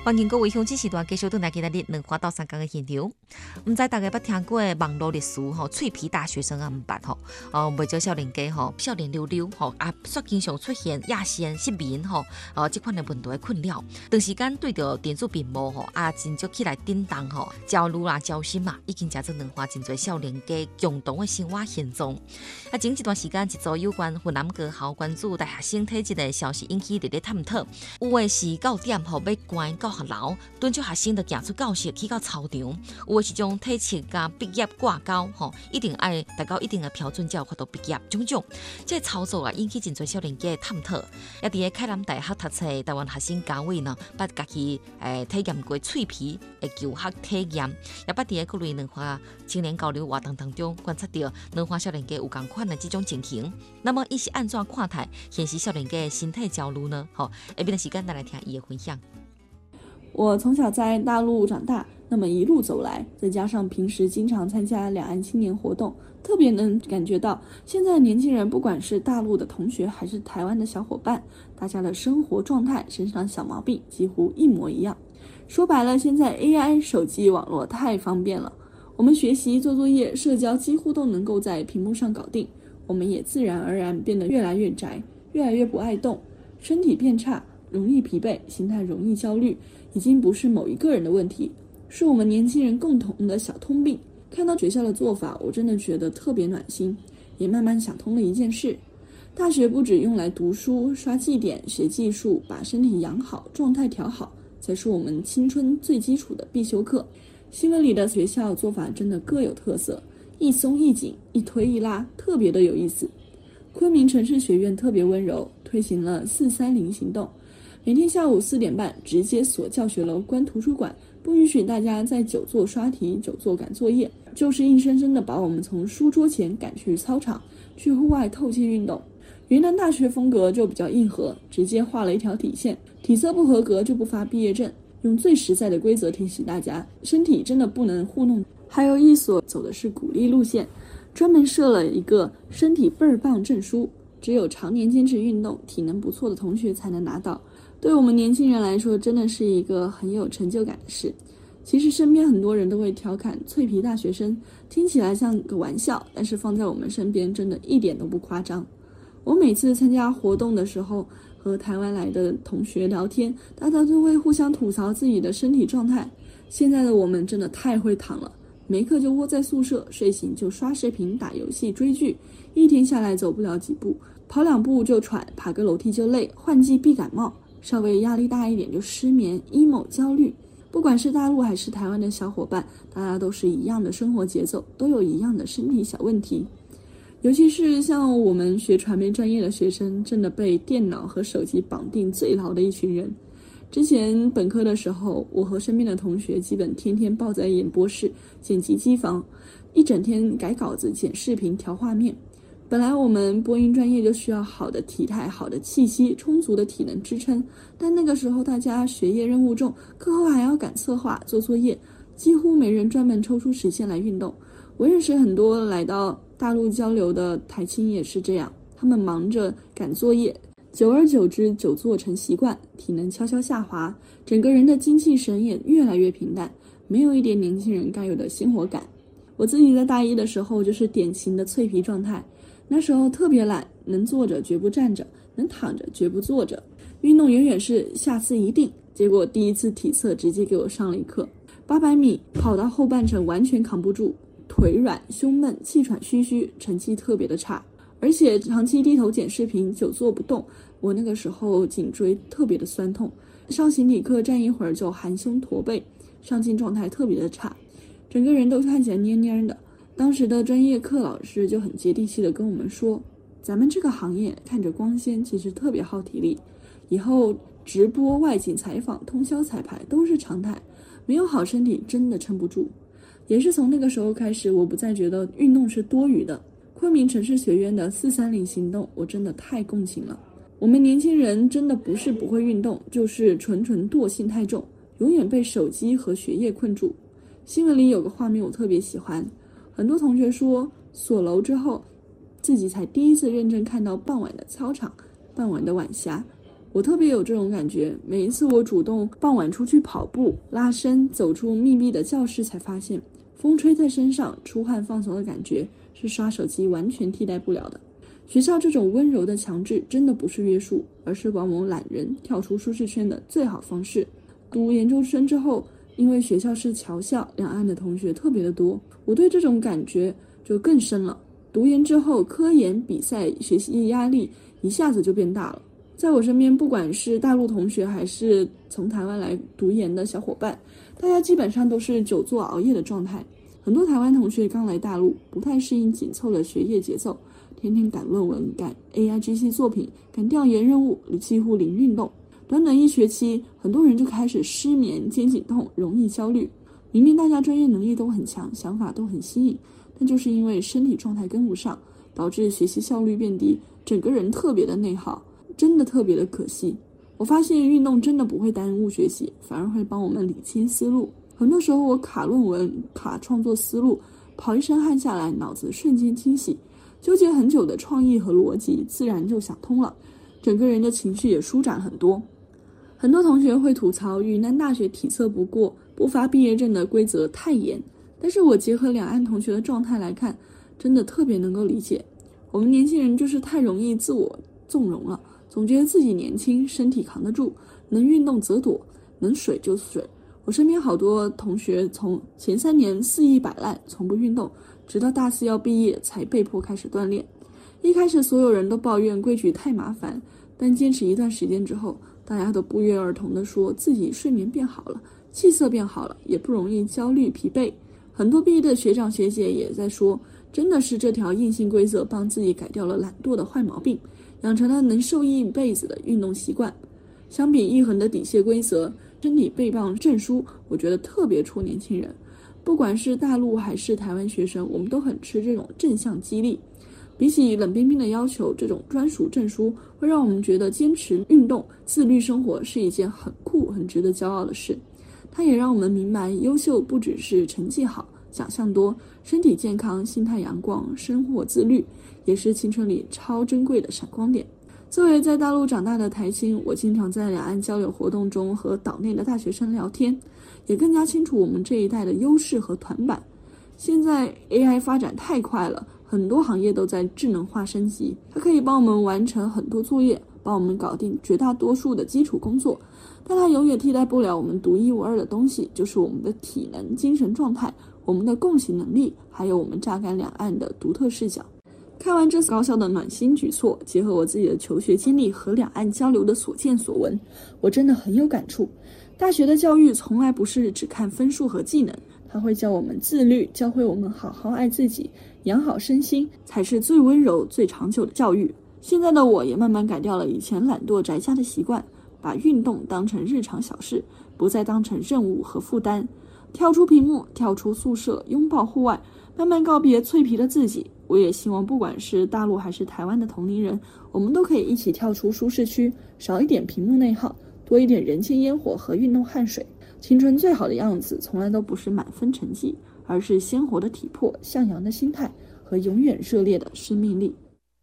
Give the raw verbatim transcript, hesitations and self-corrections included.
欢迎各位乡亲时段继续回来今日两花到三江的现场。唔知大家捌听过的网络历史吼，脆皮大学生啊唔捌吼，哦，袂少少年家吼，少年溜溜吼，啊，煞经常出现亚线失眠吼，哦，这款的问题的困扰。长时间对着电子屏幕吼，啊，真足起来叮当吼，焦虑啦、焦心嘛，已经造成两花真侪少年家共同的生活现状。啊，前一段时间，一组有关云南高校关注大学生体质的消息引起热烈探讨。有的是九点吼要关到学楼，敦促学生就行出教室去到操场；有的是将体测加毕业挂钩，吼，一定爱达到一定的标准才有法度毕业。种种，这个操作啊引起真侪少年家的探讨。也伫个凯南大学读册的台湾学生嘉伟呢，捌家己诶体验过脆皮的求学体验，也捌伫个各类两化青年交流活动当中观察到两化少年家有共款的这种情形。那么，伊是安怎看待现实少年家的心态焦虑呢？吼，下边的时间咱来听伊的分享。 我从小在大陆长大，那么一路走来，再加上平时经常参加两岸青年活动，特别能感觉到现在的年轻人，不管是大陆的同学还是台湾的小伙伴，大家的生活状态、身上小毛病几乎一模一样。说白了，现在 A I、手机、网络太方便了，我们学习、做作业、社交几乎都能够在屏幕上搞定，我们也自然而然变得越来越宅，越来越不爱动，身体变差，容易疲惫，心态容易焦虑，已经不是某一个人的问题，是我们年轻人共同的小通病。看到学校的做法，我真的觉得特别暖心，也慢慢想通了一件事：大学不只用来读书、刷绩点、学技术，把身体养好、状态调好，才是我们青春最基础的必修课。新闻里的学校做法真的各有特色，一松一紧，一推一拉，特别的有意思。昆明城市学院特别温柔，推行了四三零行动，每天下午四点半直接锁教学楼、关图书馆，不允许大家在久坐刷题、久坐赶作业，就是硬生生的把我们从书桌前赶去操场，去户外透气运动。云南大学风格就比较硬核，直接画了一条底线，体测不合格就不发毕业证，用最实在的规则提醒大家，身体真的不能糊弄。还有一所走的是鼓励路线，专门设了一个身体倍儿棒证书，只有常年坚持运动、体能不错的同学才能拿到。对我们年轻人来说，真的是一个很有成就感的事。其实身边很多人都会调侃脆皮大学生，听起来像个玩笑，但是放在我们身边真的一点都不夸张。我每次参加活动的时候，和台湾来的同学聊天，大家都会互相吐槽自己的身体状态。现在的我们真的太会躺了，没课就窝在宿舍，睡醒就刷视频、打游戏、追剧，一天下来走不了几步，跑两步就喘，爬个楼梯就累，换季必感冒，稍微压力大一点就失眠、emo、焦虑。不管是大陆还是台湾的小伙伴，大家都是一样的生活节奏，都有一样的身体小问题。尤其是像我们学传媒专业的学生，真的被电脑和手机绑定最牢的一群人。之前本科的时候，我和身边的同学基本天天抱在演播室、剪辑机房，一整天改稿子、剪视频、调画面。本来我们播音专业就需要好的体态、好的气息、充足的体能支撑，但那个时候大家学业任务重，课后还要赶策划、做作业，几乎没人专门抽出时间来运动。我认识很多来到大陆交流的台青也是这样，他们忙着赶作业，久而久之久坐成习惯，体能悄悄下滑，整个人的精气神也越来越平淡，没有一点年轻人该有的鲜活感。我自己在大一的时候就是典型的脆皮状态，那时候特别懒，能坐着绝不站着，能躺着绝不坐着，运动远远是下次一定。结果第一次体测直接给我上了一课，八百米跑到后半程完全扛不住，腿软、胸闷、气喘吁吁，成绩特别的差。而且长期低头剪视频，久坐不动，我那个时候颈椎特别的酸痛，上形体课站一会儿就含胸驼背，上镜状态特别的差，整个人都看起来蔫蔫的。当时的专业课老师就很接地气的跟我们说，咱们这个行业看着光鲜，其实特别耗体力，以后直播、外景采访、通宵彩排都是常态，没有好身体真的撑不住。也是从那个时候开始，我不再觉得运动是多余的。昆明城市学院的四三零行动，我真的太共情了。我们年轻人真的不是不会运动，就是纯纯惰性太重，永远被手机和学业困住。新闻里有个画面我特别喜欢，很多同学说锁楼之后，自己才第一次认真看到傍晚的操场、傍晚的晚霞， 我特别有这种感觉，每一次我主动傍晚出去跑步、拉伸，走出密闭的教室，才发现风吹在身上，出汗放松的感觉是刷手机完全替代不了的。学校这种温柔的强制真的不是约束，而是往往懒人跳出舒适圈的最好方式。读研究生之后，因为学校是侨校，两岸的同学特别的多，我对这种感觉就更深了。读研之后，科研、比赛、学习压力一下子就变大了。在我身边，不管是大陆同学还是从台湾来读研的小伙伴，大家基本上都是久坐熬夜的状态。很多台湾同学刚来大陆，不太适应紧凑的学业节奏，天天赶论文、赶 A I G C 作品、赶调研任务，几乎零运动。短短一学期，很多人就开始失眠、肩颈痛、容易焦虑。明明大家专业能力都很强，想法都很新颖，但就是因为身体状态跟不上，导致学习效率变低，整个人特别的内耗，真的特别的可惜。我发现运动真的不会耽误学习，反而会帮我们理清思路。很多时候我卡论文、卡创作思路，跑一身汗下来，脑子瞬间清晰，纠结很久的创意和逻辑自然就想通了，整个人的情绪也舒展很多。很多同学会吐槽云南大学体测不过、不发毕业证的规则太严，但是我结合两岸同学的状态来看，真的特别能够理解。我们年轻人就是太容易自我纵容了，总觉得自己年轻，身体扛得住，能运动则躲，能水就水。我身边好多同学从前三年肆意摆烂，从不运动，直到大四要毕业才被迫开始锻炼。一开始所有人都抱怨规矩太麻烦，但坚持一段时间之后，大家都不约而同地说自己睡眠变好了，气色变好了，也不容易焦虑疲惫。很多毕业的学长学姐也在说，真的是这条硬性规则帮自己改掉了懒惰的坏毛病，养成了能受益一辈子的运动习惯。相比一横的底线规则，身体背磅证书，我觉得特别戳年轻人。不管是大陆还是台湾学生，我们都很吃这种正向激励。比起冷冰冰的要求，这种专属证书会让我们觉得坚持运动、自律生活是一件很酷、很值得骄傲的事。它也让我们明白，优秀不只是成绩好、奖项多，身体健康、心态阳光、生活自律，也是青春里超珍贵的闪光点。作为在大陆长大的台青，我经常在两岸交流活动中和岛内的大学生聊天，也更加清楚我们这一代的优势和短板。现在 A I 发展太快了，很多行业都在智能化升级，它可以帮我们完成很多作业，帮我们搞定绝大多数的基础工作，但它永远替代不了我们独一无二的东西，就是我们的体能、精神状态、我们的共情能力，还有我们榨干两岸的独特视角。看完这次高校的暖心举措，结合我自己的求学经历和两岸交流的所见所闻，我真的很有感触。大学的教育从来不是只看分数和技能，它会教我们自律，教会我们好好爱自己，养好身心，才是最温柔、最长久的教育。现在的我也慢慢改掉了以前懒惰宅家的习惯，把运动当成日常小事，不再当成任务和负担。跳出屏幕，跳出宿舍，拥抱户外，慢慢告别脆皮的自己。我也希望不管是大陆还是台湾的同龄人，我们都可以一起跳出舒适区，少一点屏幕内耗，多一点人间烟火和运动汗水。青春最好的样子从来都不是满分成绩，而是鲜活的体魄、向阳的心态和永远热烈的生命力。